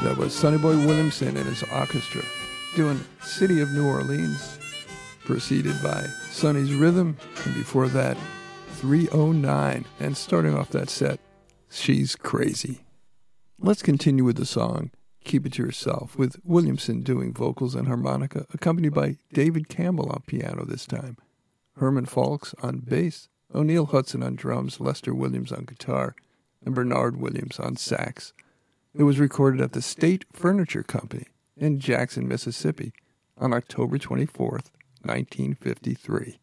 That was Sonny Boy Williamson and his orchestra doing City of New Orleans, preceded by Sonny's Rhythm, and before that, 309. And starting off that set, She's Crazy. Let's continue with the song Keep It to Yourself, with Williamson doing vocals and harmonica, accompanied by David Campbell on piano this time, Herman Falks on bass, O'Neill Hudson on drums, Lester Williams on guitar, and Bernard Williams on sax. It was recorded at the State Furniture Company in Jackson, Mississippi on October 24th, 1953.